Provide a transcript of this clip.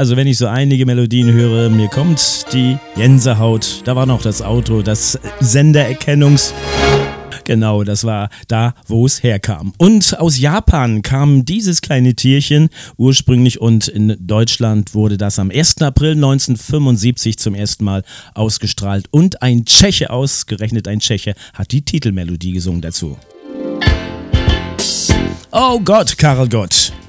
Also wenn ich so einige Melodien höre, mir kommt die Gänsehaut. Da war noch das Auto, das Sendererkennungs... Genau, das war da, wo es herkam. Und aus Japan kam dieses kleine Tierchen ursprünglich und in Deutschland wurde das am 1. April 1975 zum ersten Mal ausgestrahlt. Und ein Tscheche, ausgerechnet ein Tscheche, hat die Titelmelodie gesungen dazu. Oh Gott, Karel Gott.